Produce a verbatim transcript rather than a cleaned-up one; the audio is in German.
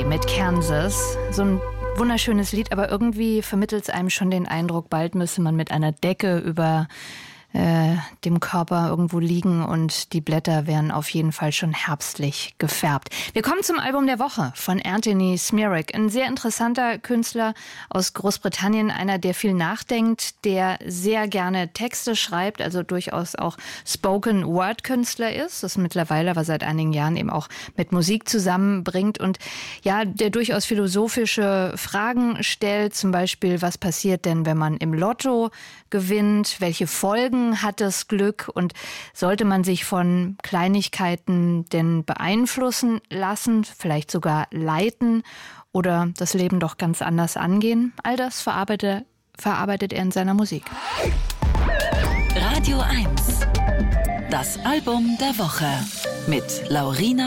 Day mit Kansas. So ein wunderschönes Lied, aber irgendwie vermittelt es einem schon den Eindruck, bald müsse man mit einer Decke über äh, dem Körper irgendwo liegen und die Blätter wären auf jeden Fall schon herbstlich gefärbt. Wir kommen zum Album der Woche von Anthony Smirak. Ein sehr interessanter Künstler aus Großbritannien, einer, der viel nachdenkt, der sehr gerne Texte schreibt, also durchaus auch Spoken-Word-Künstler ist, das mittlerweile aber seit einigen Jahren eben auch mit Musik zusammenbringt und ja, der durchaus philosophische Fragen stellt, zum Beispiel, was passiert denn, wenn man im Lotto gewinnt, welche Folgen hat das Glück und sollte man sich von Kleinigkeiten denn beeinflussen lassen, vielleicht sogar leiten oder das Leben doch ganz anders angehen? All das verarbeitet, verarbeitet er in seiner Musik. Radio eins. Das Album der Woche mit Laurina